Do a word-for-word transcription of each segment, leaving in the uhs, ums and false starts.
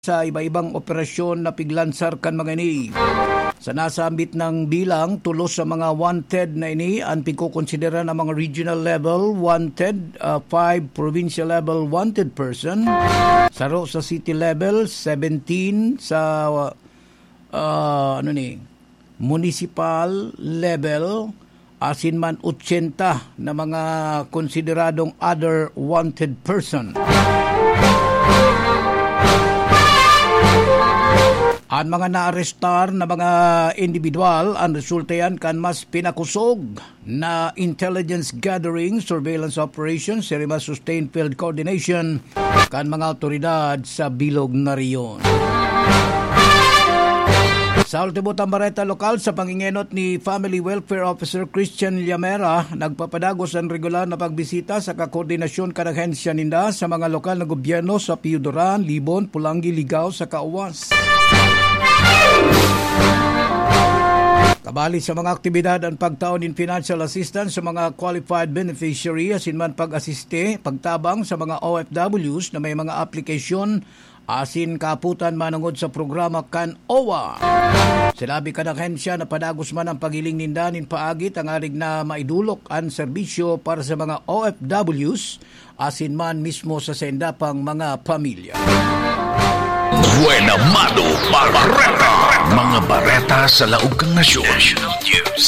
sa iba-ibang operasyon na piglansar kan mga ini. Sa nasambit ng bilang, tulos sa mga wanted na ini ang pagkukonsidera ng mga regional level wanted, uh, five provincial level wanted person, saro sa city level, seventeen sa uh, ano ni, municipal level, asin man eighty na mga konsideradong other wanted person. Ang mga naarestar na mga individual, ang resulta yan kan mas pinakusog na intelligence gathering, surveillance operations, serima sustained field coordination kan mga autoridad sa bilog na riyon. Sa ultimo tambareta lokal, sa pangingenot ni Family Welfare Officer Christian Llamera, nagpapadagos ang regular na pagbisita sa kakoordinasyon kan ahensya ninda sa mga lokal na gobyerno sa Piudoran, Libon, Pulangi, Ligao sa Kauwas. Kabali sa mga aktibidad ang pagtaon in financial assistance sa mga qualified beneficiary asin man pag-asiste, pagtabang sa mga O F Ws na may mga aplikasyon asin kaputan manungod sa programa kan O W A. Silabi ka ng ahensya na padagos man ang pagiling nindanin paagit ang arig na maidulok ang serbisyo para sa mga O F Ws asin man mismo sa sendapang mga pamilya. Buena Mano Barbareta, mga bareta sa laog kang nasyon. National News.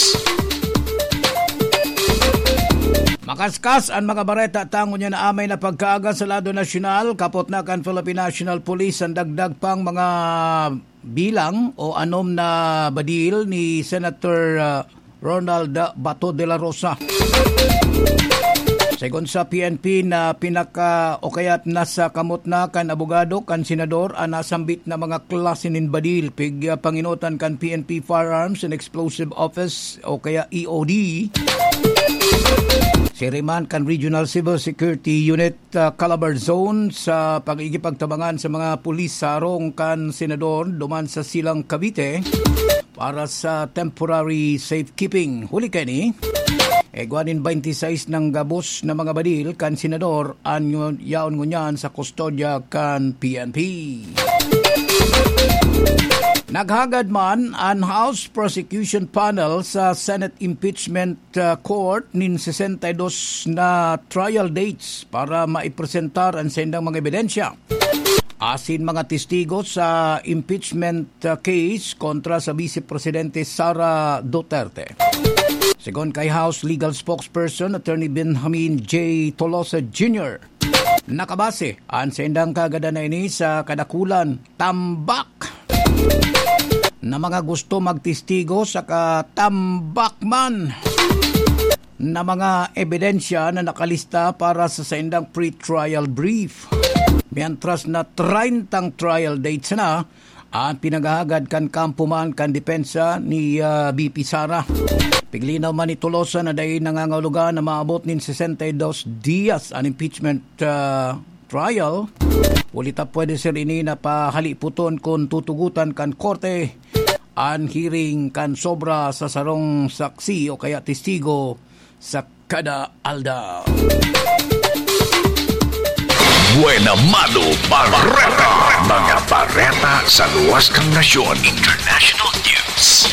Makaskas ang mga bareta tango niya na amay na pagkaaga sa lado nasyonal, kapot na kan Philippine National Police ang dagdag pang mga bilang o anom na badil ni Senator uh, Ronald Bato de la Rosa. Segon sa P N P na pinaka o kaya't nasa kamot na kan abogado kan senador ang nasambit na mga klase nin badil pig uh, panginutan kan P N P Firearms and Explosive Office o kaya E O D. Siriman kan Regional Civil Security Unit uh, Calabar Zone sa pag-igipagtabangan sa mga pulis sarong kan senador duman sa Silang Cavite para sa temporary safekeeping. Huli kani Egwanin twenty-six ng gabos na mga badil kan senador an yaon ngunyan sa kustodya kan P N P. Naghagad man ang House Prosecution Panel sa Senate Impeachment uh, Court nin sixty-two na trial dates para maipresentar ang sendang mga ebidensya. Asin mga testigo sa impeachment uh, case kontra sa Vice Presidente Sara Duterte. Segon kay House Legal Spokesperson Attorney Benjamin J. Tolosa Junior, nakabase ang sendang kagada na ini sa kadakulan tambak na mga gusto magtestigo sa katambak man na mga ebidensya na nakalista para sa sendang pre-trial brief. Mientras na thirty trial dates na ang pinagahagad kan kampo man kan depensa ni uh, B P Sara. Piglinaw man ni Tolosa na dahil nangangahulugan na maabot nin sixty-two dias ang impeachment uh, trial. Ulita pwede sir ini na pahaliputon kung tutugutan kan korte ang hearing kan sobra sa sarong saksi o kaya testigo sa kada aldaw. Buena Mano Barbareta, mga bareta sa luwas kang nasyon. International News.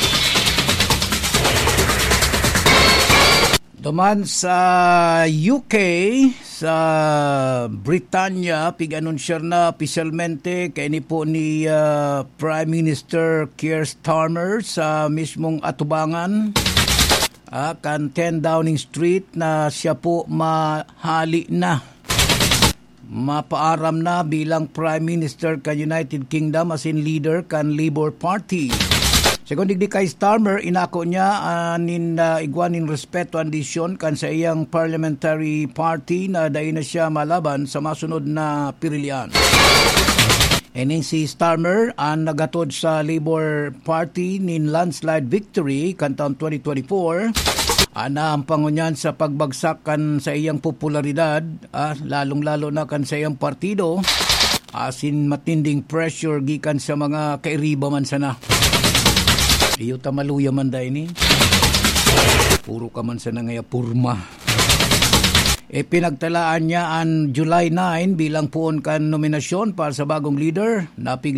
Duman sa U K, sa Britanya, pig-anunsyar na opisyalmente kay ni po ni uh, Prime Minister Keir Starmer sa mismong atubangan uh, kan ten Downing Street na siya po mahali na. Mapaaram na bilang Prime Minister kan United Kingdom as in leader kan Labour Party. Según digdi kay Starmer, inako niya anin uh, igwanin respeto andisyon kan sa iyang parliamentary party na dahil na siya malaban sa masunod na pirilyan. Enin si Starmer ang nagatod sa Labour Party nin landslide victory kan taon twenty twenty-four. Ana ang pangunyan sa pagbagsak kan sa iyang popularidad, ah, lalong-lalo na kan sa iyang partido, asin matinding pressure gikan sa mga kairiba man sana. Iyo tamaluya man dahil ni. Puro ka man sana ngaya purma. E pinagtalaan niya ang July nine bilang puon kan nominasyon para sa bagong leader. Napig